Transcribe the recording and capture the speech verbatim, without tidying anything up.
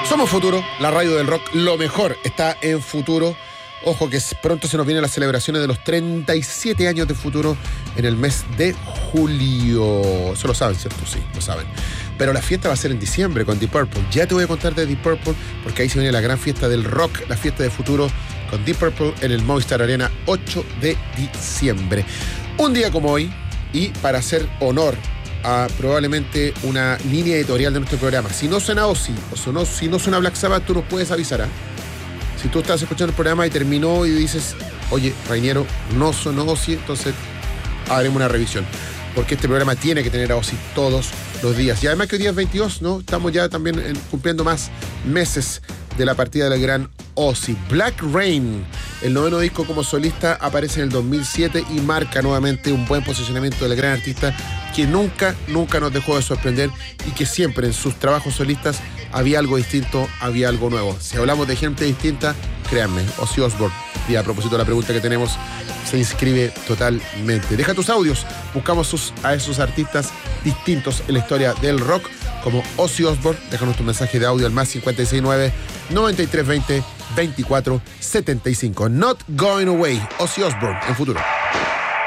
Somos Futuro, la radio del rock. Lo mejor está en Futuro. Ojo que pronto se nos vienen las celebraciones de los treinta y siete años de Futuro en el mes de julio. Eso lo saben, ¿cierto? Sí, lo saben. Pero la fiesta va a ser en diciembre con Deep Purple. Ya te voy a contar de Deep Purple porque ahí se viene la gran fiesta del rock, la fiesta de Futuro con Deep Purple en el Movistar Arena, ocho de diciembre. Un día como hoy, y para hacer honor a probablemente una línea editorial de nuestro programa, si no suena Ozzy o sonó, si no suena Black Sabbath, tú nos puedes avisar, ¿eh? Si tú estás escuchando el programa y terminó y dices, oye, Rainiero, no sonó Ozzy, entonces haremos una revisión. Porque este programa tiene que tener a Ozzy todos los días. Y además que hoy día es veintidós, ¿no? Estamos ya también en, cumpliendo más meses de la partida del gran Ozzy. Black Rain, el noveno disco como solista, aparece en el dos mil siete y marca nuevamente un buen posicionamiento del gran artista que nunca, nunca nos dejó de sorprender y que siempre en sus trabajos solistas había algo distinto, había algo nuevo. Si hablamos de gente distinta, créanme, Ozzy Osbourne, y a propósito de la pregunta que tenemos, se inscribe totalmente. Deja tus audios, buscamos sus, a esos artistas distintos en la historia del rock, como Ozzy Osbourne. Déjanos tu mensaje de audio al más cinco seis nueve, nueve tres dos cero, veinticuatro setenta y cinco. Not Going Away, Ozzy Osbourne en Futuro.